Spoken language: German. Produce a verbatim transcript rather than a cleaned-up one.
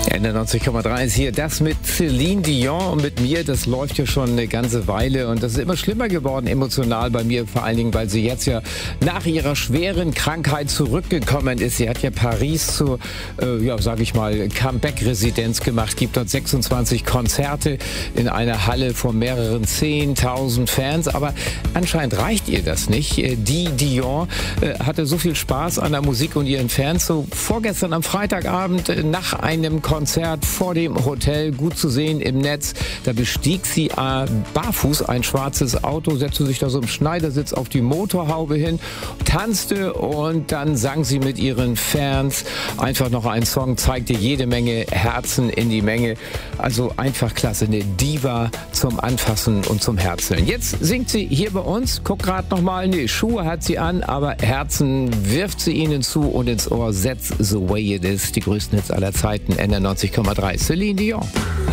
Ende neunzig Komma drei ist hier das mit Celine Dion und mit mir. Das läuft ja schon eine ganze Weile und das ist immer schlimmer geworden emotional bei mir, vor allen Dingen, weil sie jetzt ja nach ihrer schweren Krankheit zurückgekommen ist. Sie hat ja Paris zur, äh, ja, sage ich mal, Comeback-Residenz gemacht, gibt dort sechsundzwanzig Konzerte in einer Halle von mehreren zehntausend Fans, aber anscheinend reicht ihr das nicht. Die Dion äh, hatte so viel Spaß an der Musik und ihren Fans, so vorgestern am Freitagabend äh, nach einem Konzert vor dem Hotel, gut zu sehen im Netz. Da bestieg sie äh, barfuß ein schwarzes Auto, setzte sich da so im Schneidersitz auf die Motorhaube hin, tanzte und dann sang sie mit ihren Fans einfach noch einen Song, zeigte jede Menge Herzen in die Menge. Also einfach klasse, eine Diva zum Anfassen und zum Herzeln. Jetzt singt sie hier bei uns, guck gerade nochmal, nee, Schuhe hat sie an, aber Herzen wirft sie ihnen zu und ins Ohr. That's the way it is. Die größten Hits aller Zeiten, Ende neunzig Komma drei. Celine Dion.